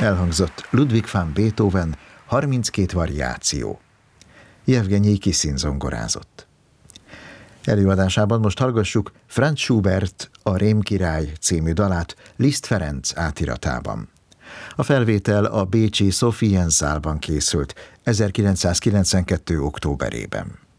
Elhangzott Ludwig van Beethoven 32 variáció. Jevgenyi Kisin zongorázott. Előadásában most hallgassuk Franz Schubert A Rémkirály című dalát Liszt Ferenc átiratában. A felvétel a bécsi Sophienzaalban készült 1992. októberében.